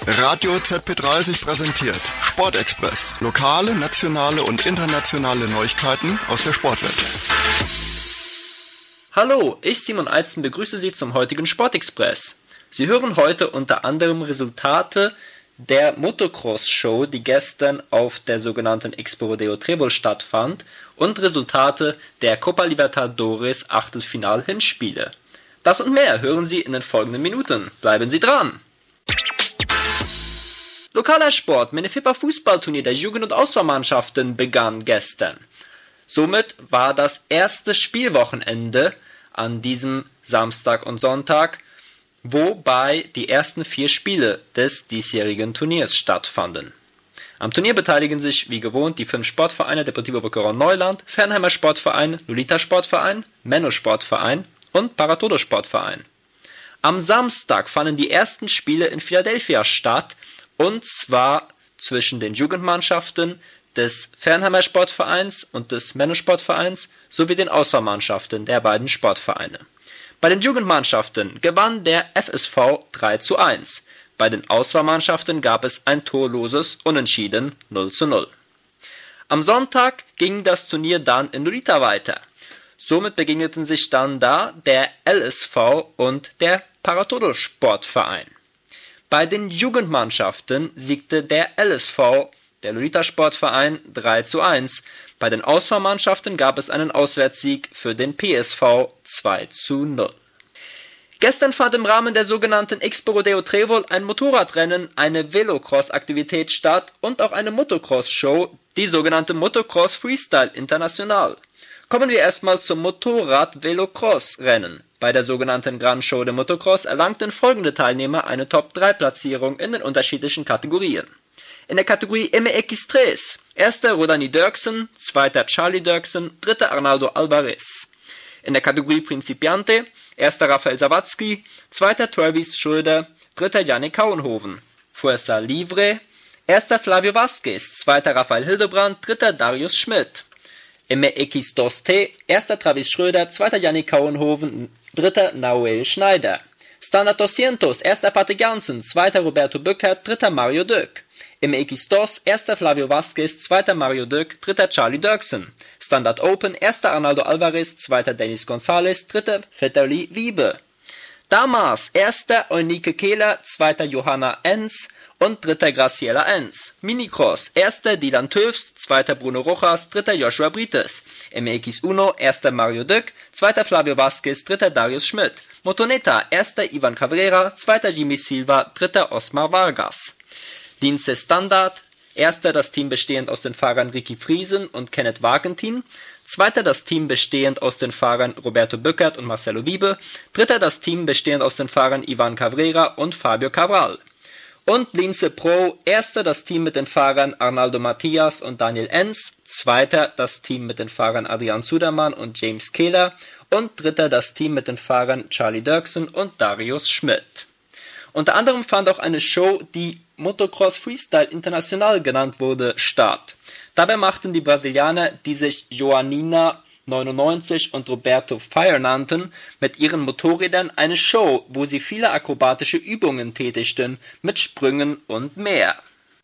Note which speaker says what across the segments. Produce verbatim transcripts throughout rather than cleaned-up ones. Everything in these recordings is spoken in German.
Speaker 1: Radio Z P dreißig präsentiert Sportexpress. Lokale, nationale und internationale Neuigkeiten aus der Sportwelt.
Speaker 2: Hallo, ich Simon Eitzen begrüße Sie zum heutigen Sportexpress. Sie hören heute unter anderem Resultate der Motocross-Show, die gestern auf der sogenannten Expo Rodeo Trébol stattfand, und Resultate der Copa Libertadores Achtelfinal-Hinspiele. Das und mehr hören Sie in den folgenden Minuten. Bleiben Sie dran! Lokaler Sport, Minifipa Fußballturnier der Jugend- und Auswahlmannschaften begann gestern. Somit war das erste Spielwochenende an diesem Samstag und Sonntag, wobei die ersten vier Spiele des diesjährigen Turniers stattfanden. Am Turnier beteiligen sich wie gewohnt die fünf Sportvereine Deportivo Boquerón Neuland, Fernheimer Sportverein, Lolita Sportverein, Menno Sportverein und Paratodo Sportverein. Am Samstag fanden die ersten Spiele in Philadelphia statt, und zwar zwischen den Jugendmannschaften des Fernheimer Sportvereins und des Menno Sportvereins sowie den Auswahlmannschaften der beiden Sportvereine. Bei den Jugendmannschaften gewann der F S V drei zu eins. Bei den Auswahlmannschaften gab es ein torloses Unentschieden null zu null. Am Sonntag ging das Turnier dann in Lolita weiter. Somit begegneten sich dann da der L S V und der Paratodo Sportverein. Bei den Jugendmannschaften siegte der L S V, der Lolita Sportverein, drei zu eins. Bei den Auswahlmannschaften gab es einen Auswärtssieg für den P S V zwei zu null. Gestern fand im Rahmen der sogenannten Expo Rodeo Trébol ein Motorradrennen, eine Velocross-Aktivität statt und auch eine Motocross-Show, die sogenannte Motocross Freestyle International. Kommen wir erstmal zum Motorrad-Velocross-Rennen. Bei der sogenannten Grand Show de Motocross erlangten folgende Teilnehmer eine Top drei Platzierung in den unterschiedlichen Kategorien. In der Kategorie M X drei, erster Rodani Dirksen, zweiter Charlie Dirksen, dritter Arnaldo Alvarez. In der Kategorie Principiante, erster Raphael Sawatzki, zweiter Travis Schröder, dritter Yannick Kauenhoven. Fuerza Livre, erster Flavio Vasquez, zweiter Raphael Hildebrand, dritter Darius Schmidt. M X zwei T, erster Travis Schröder, zweiter Yannick Kauenhoven, dritter Noel Schneider. Standard zweihundert, erster Patrick Janssen, zweiter Roberto Bückert, dritter Mario Dök. M X zwei, erster Flavio Vasquez, zweiter Mario Dök, dritter Charlie Dirksen. Standard Open, erster Arnaldo Alvarez, zweiter Denis Gonzalez, dritter Vetterli Wiebe. Damas, erster Eunike Kehler, zweiter Johanna Enz und dritter Graciela Enz. Minicross, erster Dylan Töfst, zweiter Bruno Rojas, dritter Joshua Brites. M X eins, erster Mario Dök, zweiter Flavio Vasquez, dritter Darius Schmidt. Motoneta, erster Ivan Cabrera, zweiter Jimmy Silva, dritter Osmar Vargas. Lince Standard, erster das Team bestehend aus den Fahrern Ricky Friesen und Kenneth Wagentin, zweiter das Team bestehend aus den Fahrern Roberto Bückert und Marcelo Wiebe, dritter das Team bestehend aus den Fahrern Ivan Cabrera und Fabio Cabral. Und Lince Pro, erster das Team mit den Fahrern Arnaldo Matias und Daniel Enz, zweiter das Team mit den Fahrern Adrian Sudermann und James Kehler und dritter das Team mit den Fahrern Charlie Dirksen und Darius Schmidt. Unter anderem fand auch eine Show, die Motocross Freestyle International genannt wurde, statt. Dabei machten die Brasilianer, die sich Joanina neunundneunzig und Roberto Fire nannten, mit ihren Motorrädern eine Show, wo sie viele akrobatische Übungen tätigten, mit Sprüngen und mehr.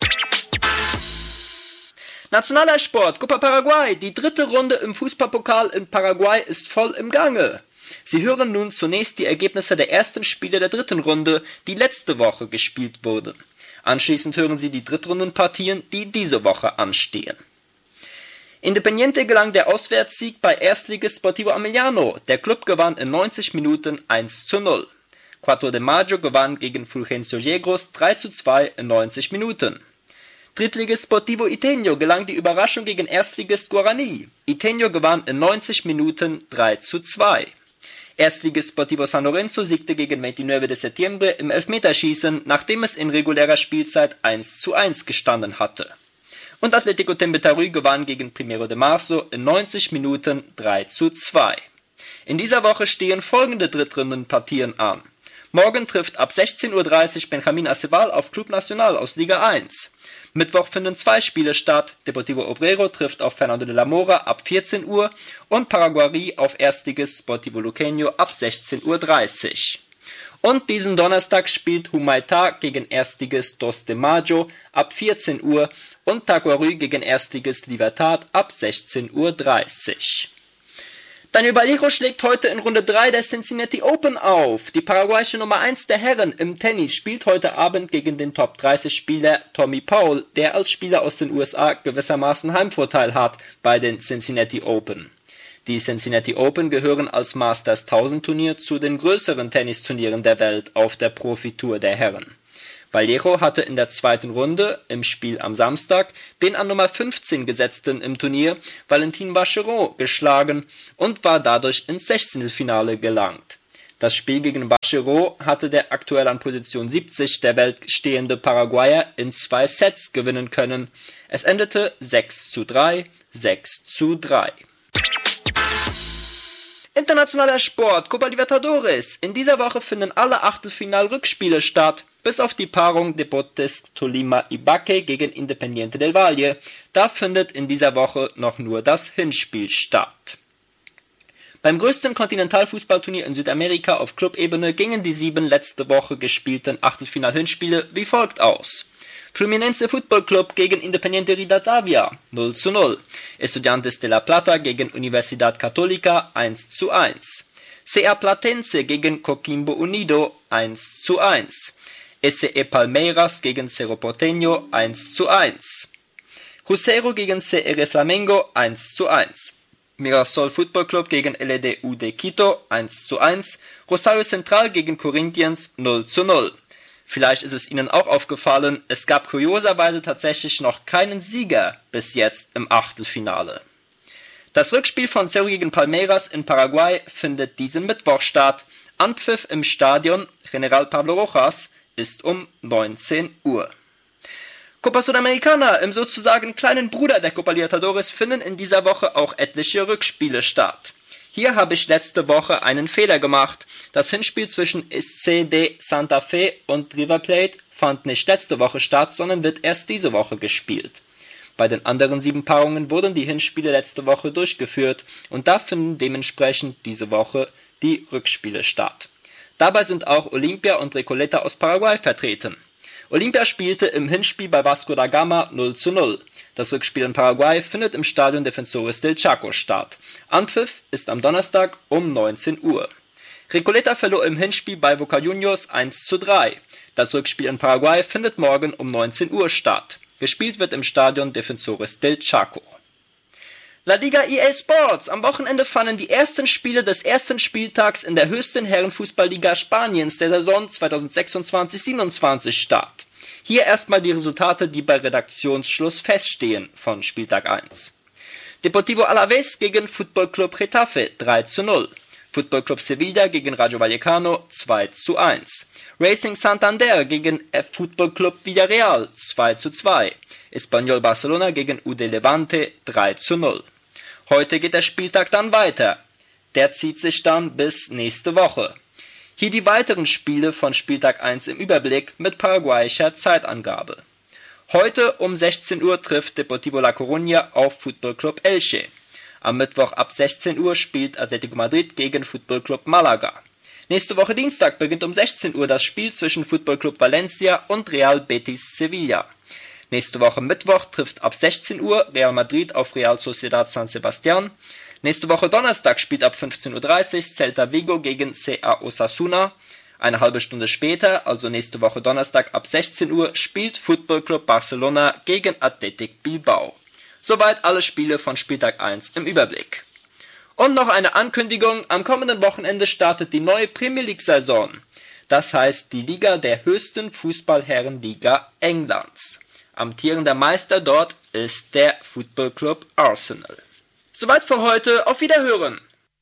Speaker 2: Nationaler Sport, Copa Paraguay, die dritte Runde im Fußballpokal in Paraguay ist voll im Gange. Sie hören nun zunächst die Ergebnisse der ersten Spiele der dritten Runde, die letzte Woche gespielt wurden. Anschließend hören Sie die Drittrundenpartien, die diese Woche anstehen. Independiente gelang der Auswärtssieg bei Erstligist Sportivo Ameliano. Der Klub gewann in neunzig Minuten eins zu null. Cuatro de Mayo gewann gegen Fulgencio Yegros drei zu zwei in neunzig Minuten. Drittligist Sportivo Iteño gelang die Überraschung gegen Erstligist Guarani. Iteño gewann in neunzig Minuten drei zu zwei. Erstligist Sportivo San Lorenzo siegte gegen veintinueve de Septiembre im Elfmeterschießen, nachdem es in regulärer Spielzeit eins zu eins gestanden hatte. Und Atlético Tembetaruy gewann gegen Primero de Marzo in neunzig Minuten drei zu zwei. In dieser Woche stehen folgende Drittrundenpartien an. Morgen trifft ab sechzehn Uhr dreißig Benjamin Aceval auf Club Nacional aus Liga eins. Mittwoch finden zwei Spiele statt. Deportivo Obrero trifft auf Fernando de la Mora ab vierzehn Uhr und Paraguay auf Erstligist Sportivo Luqueño ab sechzehn Uhr dreißig. Und diesen Donnerstag spielt Humaitá gegen Erstligist Dos de Mayo ab vierzehn Uhr und Tacuary gegen Erstligist Libertad ab sechzehn Uhr dreißig. Daniel Vallejo schlägt heute in Runde drei der Cincinnati Open auf. Die paraguayische Nummer eins der Herren im Tennis spielt heute Abend gegen den Top dreißig Spieler Tommy Paul, der als Spieler aus den U S A gewissermaßen Heimvorteil hat bei den Cincinnati Open. Die Cincinnati Open gehören als Masters tausend Turnier zu den größeren Tennisturnieren der Welt auf der Profitour der Herren. Vallejo hatte in der zweiten Runde im Spiel am Samstag den an Nummer fünfzehn gesetzten im Turnier Valentin Vacheron geschlagen und war dadurch ins Sechzehntelfinale gelangt. Das Spiel gegen Vacheron hatte der aktuell an Position siebzig der Welt stehende Paraguayer in zwei Sets gewinnen können. Es endete sechs zu drei, sechs zu drei. Internationaler Sport, Copa Libertadores. In dieser Woche finden alle Achtelfinal-Rückspiele statt, bis auf die Paarung Deportes Tolima Ibaque gegen Independiente del Valle. Da findet in dieser Woche noch nur das Hinspiel statt. Beim größten Kontinentalfußballturnier in Südamerika auf Clubebene gingen die sieben letzte Woche gespielten Achtelfinal-Hinspiele wie folgt aus. Fluminense Football Club gegen Independiente Rivadavia null zu null. Estudiantes de La Plata gegen Universidad Católica eins zu eins. C A Platense gegen Coquimbo Unido eins zu eins. S E Palmeiras gegen Cerro Porteño eins zu eins. Cruzeiro gegen C R Flamengo eins zu eins. Mirasol Football Club gegen L D U de Quito eins zu eins. Rosario Central gegen Corinthians null zu null. Vielleicht ist es Ihnen auch aufgefallen, es gab kurioserweise tatsächlich noch keinen Sieger bis jetzt im Achtelfinale. Das Rückspiel von Cerro gegen Palmeiras in Paraguay findet diesen Mittwoch statt. Anpfiff im Stadion General Pablo Rojas ist um neunzehn Uhr. Copa Sudamericana, im sozusagen kleinen Bruder der Copa Libertadores, finden in dieser Woche auch etliche Rückspiele statt. Hier habe ich letzte Woche einen Fehler gemacht. Das Hinspiel zwischen S C de Santa Fe und River Plate fand nicht letzte Woche statt, sondern wird erst diese Woche gespielt. Bei den anderen sieben Paarungen wurden die Hinspiele letzte Woche durchgeführt und da finden dementsprechend diese Woche die Rückspiele statt. Dabei sind auch Olimpia und Recoleta aus Paraguay vertreten. Olimpia spielte im Hinspiel bei Vasco da Gama null zu null. Das Rückspiel in Paraguay findet im Stadion Defensores del Chaco statt. Anpfiff ist am Donnerstag um neunzehn Uhr. Recoleta verlor im Hinspiel bei Boca Juniors eins zu drei. Das Rückspiel in Paraguay findet morgen um neunzehn Uhr statt. Gespielt wird im Stadion Defensores del Chaco. La Liga E A Sports. Am Wochenende fanden die ersten Spiele des ersten Spieltags in der höchsten Herrenfußballliga Spaniens der Saison zweitausendsechsundzwanzig siebenundzwanzig statt. Hier erstmal die Resultate, die bei Redaktionsschluss feststehen von Spieltag eins. Deportivo Alavés gegen Football Club Getafe drei zu null. Football Club Sevilla gegen Rayo Vallecano zwei zu eins. Racing Santander gegen Football Club Villarreal zwei zu zwei. Espanyol Barcelona gegen U D Levante drei zu null. Heute geht der Spieltag dann weiter. Der zieht sich dann bis nächste Woche. Hier die weiteren Spiele von Spieltag eins im Überblick mit paraguayischer Zeitangabe. Heute um sechzehn Uhr trifft Deportivo La Coruña auf Football Club Elche. Am Mittwoch ab sechzehn Uhr spielt Atlético Madrid gegen Football Club Malaga. Nächste Woche Dienstag beginnt um sechzehn Uhr das Spiel zwischen Football Club Valencia und Real Betis Sevilla. Nächste Woche Mittwoch trifft ab sechzehn Uhr Real Madrid auf Real Sociedad San Sebastián. Nächste Woche Donnerstag spielt ab fünfzehn Uhr dreißig Celta Vigo gegen C A Osasuna. Eine halbe Stunde später, also nächste Woche Donnerstag ab sechzehn Uhr, spielt Football Club Barcelona gegen Athletic Bilbao. Soweit alle Spiele von Spieltag eins im Überblick. Und noch eine Ankündigung, am kommenden Wochenende startet die neue Premier League-Saison. Das heißt die Liga der höchsten Fußballherrenliga Englands. Amtierender Meister dort ist der Football Club Arsenal. Soweit für heute, auf Wiederhören!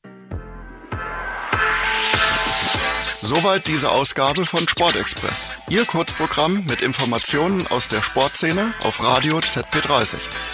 Speaker 1: Soweit diese Ausgabe von Sportexpress. Ihr Kurzprogramm mit Informationen aus der Sportszene auf Radio Z P dreißig.